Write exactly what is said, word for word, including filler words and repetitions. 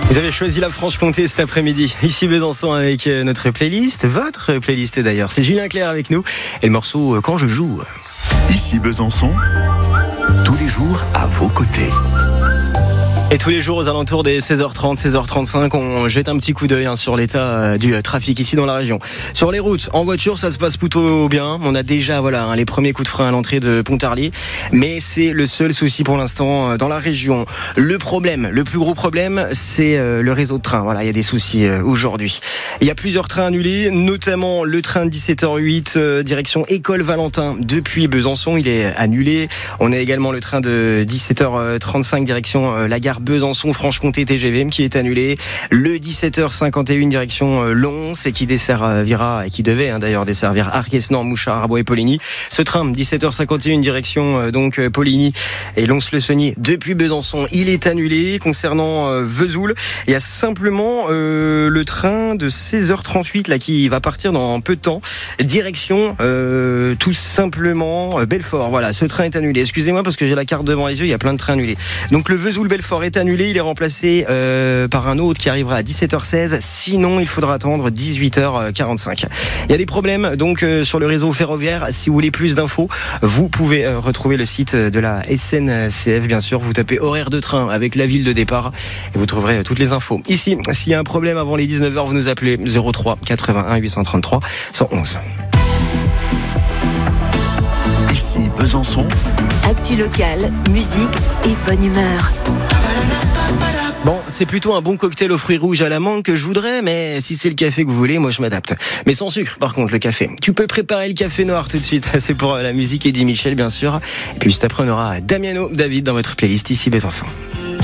Vous avez choisi la Franche-Comté cet après-midi, ici Besançon, avec notre playlist, votre playlist d'ailleurs. C'est Julien Clerc avec nous et le morceau Quand je joue. Ici Besançon, tous les jours à vos côtés. Et tous les jours aux alentours des seize heures trente, seize heures trente-cinq, on jette un petit coup d'œil hein, sur l'état du trafic ici dans la région. Sur les routes, en voiture, ça se passe plutôt bien. On a déjà voilà hein, les premiers coups de frein à l'entrée de Pontarlier, mais c'est le seul souci pour l'instant dans la région. Le problème, le plus gros problème, c'est euh, le réseau de trains. Voilà, il y a des soucis euh, aujourd'hui. Il y a plusieurs trains annulés, notamment le train de dix-sept heures huit euh, direction École Valentin depuis Besançon, il est annulé. On a également le train de dix-sept heures trente-cinq direction euh, la gare Besançon Franche-Comté T G V M qui est annulé. Le dix-sept heures cinquante et une direction Lons et qui desservira et qui devait hein, d'ailleurs desservir Arquesnan, Mouchard, Arbois et Poligny. Ce train dix-sept heures cinquante et une direction donc Poligny et Lons-le-Saunier depuis Besançon, il est annulé. Concernant euh, Vesoul, il y a simplement euh, le train de seize heures trente-huit là qui va partir dans peu de temps. Direction euh, tout simplement euh, Belfort. Voilà, ce train est annulé. Excusez-moi parce que j'ai la carte devant les yeux, il y a plein de trains annulés. Donc le Vesoul-Belfort est annulé, il est remplacé euh, par un autre qui arrivera à dix-sept heures seize, sinon il faudra attendre dix-huit heures quarante-cinq. Il y a des problèmes donc euh, sur le réseau ferroviaire. Si vous voulez plus d'infos, vous pouvez euh, retrouver le site de la S N C F bien sûr, vous tapez horaire de train avec la ville de départ et vous trouverez euh, toutes les infos. Ici, s'il y a un problème avant les dix-neuf heures, vous nous appelez zéro trois quatre-vingt-un huit cent trente-trois cent onze. Ici Besançon, actu locale, musique et bonne humeur. Bon, c'est plutôt un bon cocktail aux fruits rouges à la mangue que je voudrais, mais si c'est le café que vous voulez, moi je m'adapte. Mais sans sucre, par contre, le café. Tu peux préparer le café noir tout de suite. C'est pour la musique Eddie Michel, bien sûr. Et puis juste après, on aura Damiano David dans votre playlist ici Besançon.